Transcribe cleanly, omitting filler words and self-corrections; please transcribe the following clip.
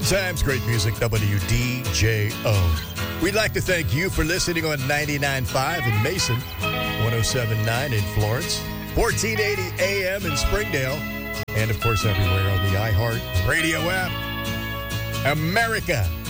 Good times, great music, WDJO. We'd like to thank you for listening on 99.5 in Mason, 107.9 in Florence, 1480 AM in Springdale, and of course everywhere on the iHeart Radio app. America